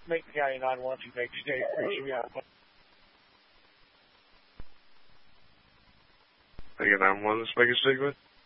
Macon County 911 to make state. Reach me out. Again, 911, this Macon State with?